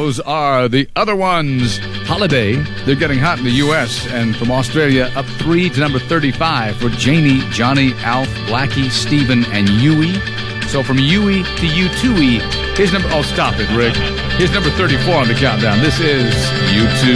Those are the other ones. Holiday, they're getting hot in the U.S. And from Australia, up 3 to number 35 for Janie, Johnny, Alf, Blackie, Stephen, and Yui. So from Yui to U2E, here's number... Oh, stop it, Rick. Here's number 34 on the countdown. This is U2.